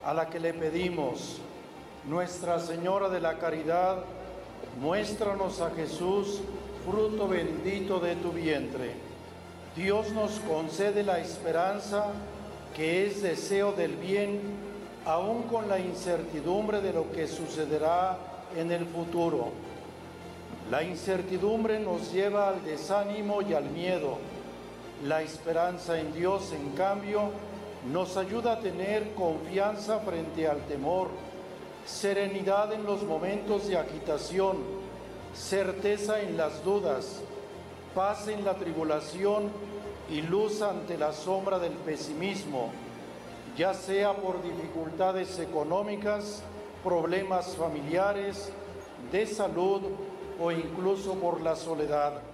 a la que le pedimos: Nuestra Señora de la Caridad, muéstranos a Jesús, fruto bendito de tu vientre. Dios nos concede la esperanza, que es deseo del bien, aun con la incertidumbre de lo que sucederá en el futuro. La incertidumbre nos lleva al desánimo y al miedo. La esperanza en Dios, en cambio, nos ayuda a tener confianza frente al temor, serenidad en los momentos de agitación, certeza en las dudas, paz en la tribulación y luz ante la sombra del pesimismo, ya sea por dificultades económicas, problemas familiares, de salud o incluso por la soledad.